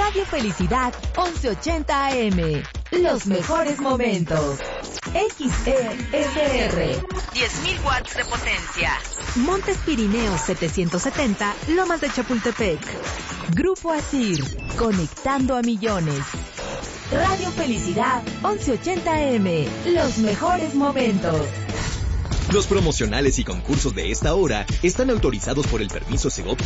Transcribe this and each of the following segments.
Radio Felicidad 1180 AM. Los mejores momentos. XESR. 10.000 watts de potencia. Montes Pirineos 770, Lomas de Chapultepec. Grupo Asir, conectando a millones. Radio Felicidad 1180 AM. Los mejores momentos. Los promocionales y concursos de esta hora están autorizados por el permiso Segov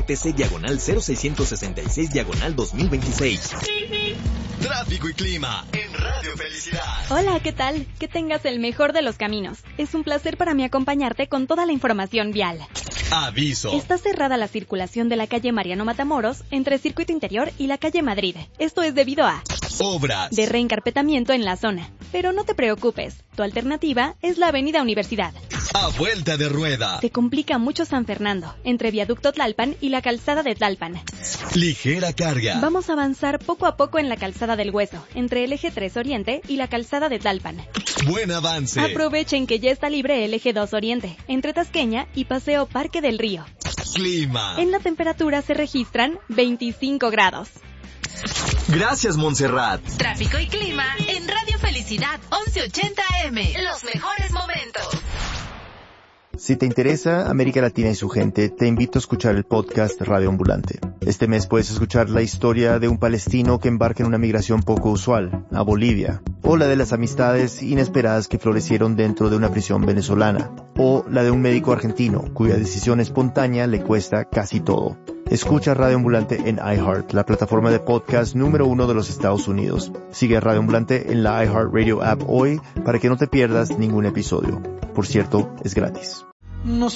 DGRTC/0666/2026. Tráfico y clima en Radio Felicidad. Hola, ¿qué tal? Que tengas el mejor de los caminos. Es un placer para mí acompañarte con toda la información vial. Aviso. Está cerrada la circulación de la calle Mariano Matamoros entre Circuito Interior y la calle Madrid. Esto es debido a obras de reencarpetamiento en la zona. Pero no te preocupes, tu alternativa es la Avenida Universidad. A vuelta de rueda. Te complica mucho San Fernando, entre Viaducto Tlalpan y la calzada de Tlalpan. Ligera carga. Vamos a avanzar poco a poco en la calzada del Hueso, entre el eje 3 Oriente y la calzada de Tlalpan. Buen avance. Aprovechen que ya está libre el eje 2 Oriente, entre Tasqueña y Paseo Parque del Río. Clima. En la temperatura se registran 25 grados. Gracias, Montserrat. Tráfico y clima en Radio Felicidad 1180 AM. Los mejores momentos. Si te interesa América Latina y su gente, te invito a escuchar el podcast Radio Ambulante. Este mes puedes escuchar la historia de un palestino que embarca en una migración poco usual, a Bolivia, o la de las amistades inesperadas que florecieron dentro de una prisión venezolana, o la de un médico argentino cuya decisión espontánea le cuesta casi todo. Escucha Radio Ambulante en iHeart, la plataforma de podcast número 1 de los Estados Unidos. Sigue a Radio Ambulante en la iHeart Radio app hoy para que no te pierdas ningún episodio. Por cierto, es gratis. No